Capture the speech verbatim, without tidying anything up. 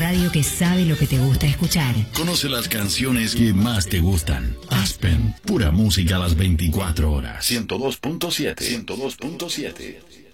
radio que sabe lo que te gusta escuchar. Conoce las canciones que más te gustan. Aspen, pura música a las veinticuatro horas. ciento dos punto siete. ciento dos punto siete.